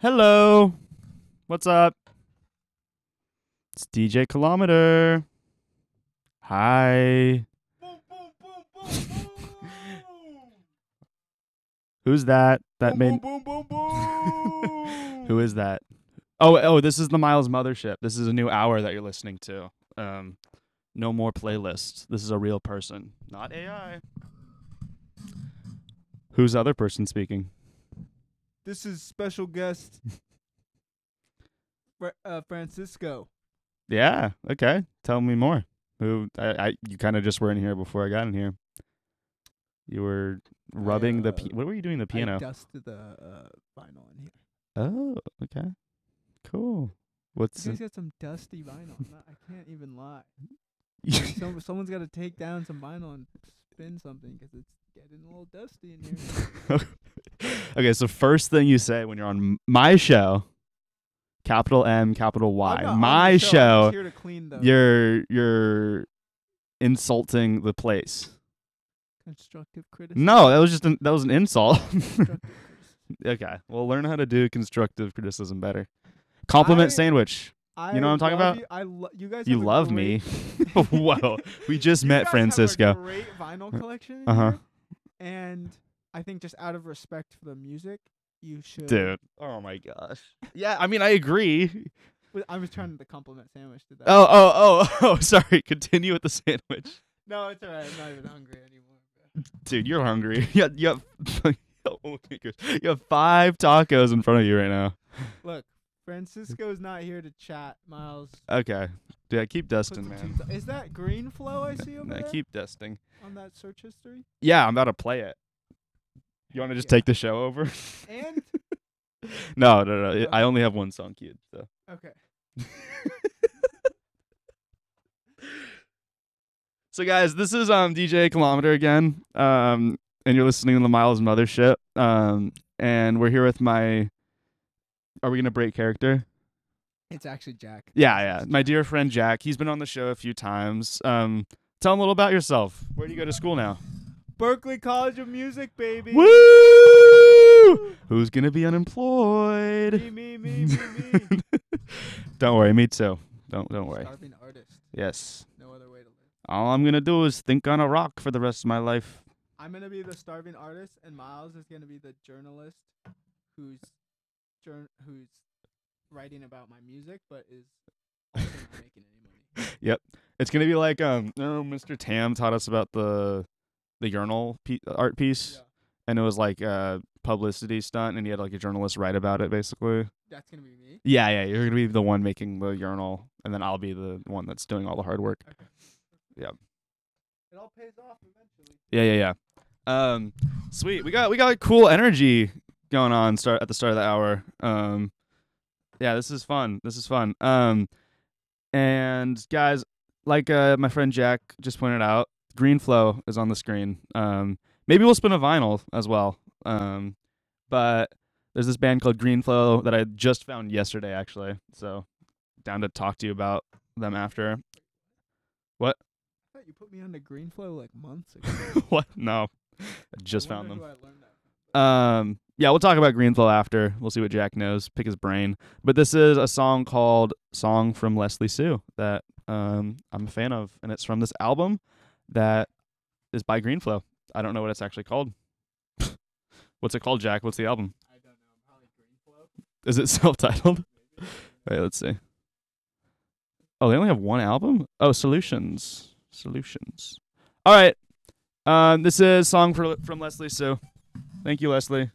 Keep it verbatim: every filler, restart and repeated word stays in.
Hello. What's up? It's D J Kilometer. Hi. Boom, boom, boom, boom, boom. Who's that? That boom, made. boom, boom, boom, boom. Who is that? Oh, oh, this is the Miles Mothership. This is a new hour that you're listening to. Um, no more playlists. This is a real person, not A I. Who's the other person speaking? This is special guest Fra- uh, Francisco. Yeah. Okay. Tell me more. Who? I. I you kind of just were in here before I got in here. You were rubbing the. uh, Pi- what were you doing the piano? I dusted the uh, vinyl in here. Oh. Okay. Cool. What's? You in- guys got some dusty vinyl. I'm not, I can't even lie. Some, someone's got to take down some vinyl and spin something because it's getting a little dusty in here. Okay, so first thing you say when you're on m- my show, capital M, capital I'm Y, not on my the show. I'm show, just here to clean the you're you're insulting the place. constructive criticism. No, that was just an, that was an insult. Constructive criticism. Okay, well, learn how to do constructive criticism better. Compliment I- sandwich. I You know what I'm talking love about? You, I lo- you guys. You have a love great- me. Whoa, we just You met guys Francisco. Have a great vinyl collection. in Uh-huh. here, And I think just out of respect for the music, you should. Dude. Oh my gosh. Yeah, I mean, I agree. Well, I was trying to compliment sandwich to that. Oh, oh, oh, oh, sorry. Continue with the sandwich. No, it's alright. I'm not even hungry anymore. Bro. Dude, you're hungry. You have, you have, you have five tacos in front of you right now. Look, Francisco's not here to chat. Miles. Okay. Dude, I keep put dusting, some man. tunes- Is that green flow I see over I there keep dusting. on that search history? Yeah, I'm about to play it. You want to just Yeah. take the show over? And no, no, no. Okay. I only have one song queued. So. okay. So, guys, this is um D J Kilometer again, um, and you're listening to the Miles Mothership, um, and we're here with my. Are we gonna break character? It's actually Jack. Yeah, yeah. My dear friend Jack. He's been on the show a few times. Um, tell him a little about yourself. Where do you go to school now? Berkeley College of Music, baby. Woo! Who's gonna be unemployed? Me, me, me, me, me. Don't worry, me too. Don't don't worry. Starving artist. Yes. No other way to live. All I'm gonna do is think on a rock for the rest of my life. I'm gonna be the starving artist, and Miles is gonna be the journalist, who's, jour- who's writing about my music, but is also not making any money. It's gonna be like um, oh, Mister Tam taught us about the the urinal pe- art piece, Yeah, and it was like a publicity stunt, and he had like a journalist write about it, basically. that's gonna be me. Yeah, yeah. You're gonna be the one making the urinal, and then I'll be the one that's doing all the hard work. Okay. Yeah. It all pays off eventually. Yeah, yeah, yeah. Um, sweet. We got we got like cool energy going on start at the start of the hour. Um, yeah, this is fun. This is fun. Um, and guys, like uh, my friend Jack just pointed out, Green Flow is on the screen. Um, maybe we'll spin a vinyl as well. Um, but there's this band called Green Flow that I just found yesterday, actually. So down to talk to you about them after. I thought you put me on the green flow like months ago. What? No, I just I found wonder them. who I learned that from. Um, yeah, we'll talk about Greenflow after. We'll see what Jack knows, pick his brain. But this is a song called "Song from Leslie Sue" that um I'm a fan of, and it's from this album that is by Greenflow. I don't know what it's actually called. What's it called, Jack? What's the album? I don't know. Probably green flow. Is it self-titled? Maybe. Wait, let's see. Oh, they only have one album? Oh, Solutions. Solutions. All right. Um, this is Song for, from Leslie Sue. Thank you, Leslie.